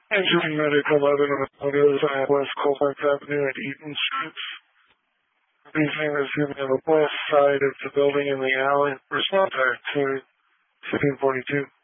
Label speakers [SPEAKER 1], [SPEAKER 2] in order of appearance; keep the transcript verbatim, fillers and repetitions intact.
[SPEAKER 1] Entering Medic eleven on the other side of West Colfax Avenue at Eaton Streets. Briefing receiving on the west side of the building in the alley. Response to fifteen forty-two.